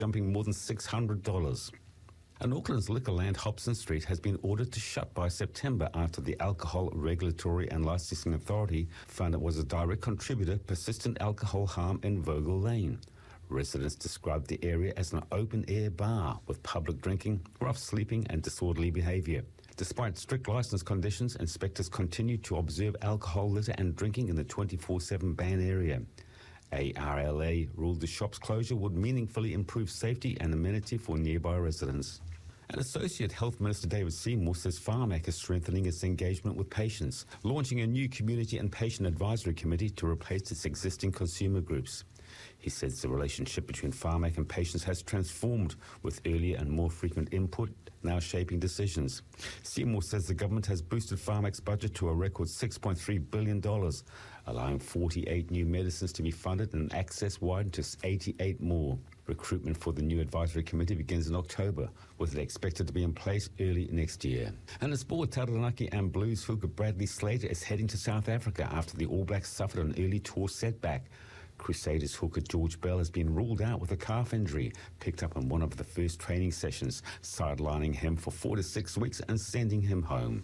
jumping more than $600. And Auckland's Liquorland Hobson Street has been ordered to shut by September after the Alcohol Regulatory and Licensing Authority found it was a direct contributor to persistent alcohol harm in Vogel Lane. Residents described the area as an open-air bar with public drinking, rough sleeping and disorderly behaviour. Despite strict licence conditions, inspectors continue to observe alcohol litter and drinking in the 24/7 ban area. ARLA ruled the shop's closure would meaningfully improve safety and amenity for nearby residents. And Associate Health Minister David Seymour says Pharmac is strengthening its engagement with patients, launching a new community and patient advisory committee to replace its existing consumer groups. He says the relationship between Pharmac and patients has transformed, with earlier and more frequent input now shaping decisions. Seymour says the government has boosted Pharmac's budget to a record $6.3 billion, allowing 48 new medicines to be funded and access widened to 88 more. Recruitment for the new advisory committee begins in October, with it expected to be in place early next year. And in sport, Taranaki and Blues hooker Bradley Slater is heading to South Africa after the All Blacks suffered an early tour setback. Crusaders hooker George Bell has been ruled out with a calf injury, picked up in one of the first training sessions, sidelining him for 4 to 6 weeks and sending him home.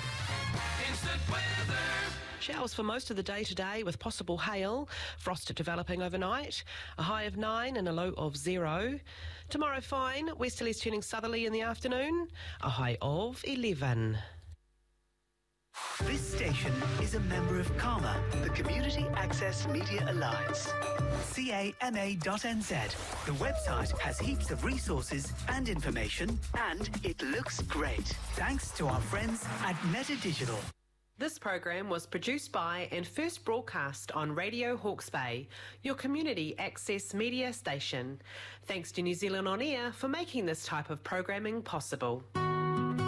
Showers for most of the day today with possible hail. Frost developing overnight. A high of 9 and a low of 0. Tomorrow fine. Westerlies turning southerly in the afternoon. A high of 11. This station is a member of CAMA, the Community Access Media Alliance. CAMA.nz. The website has heaps of resources and information, and it looks great. Thanks to our friends at Meta Digital. This program was produced by and first broadcast on Radio Hawke's Bay, your community access media station. Thanks to New Zealand On Air for making this type of programming possible.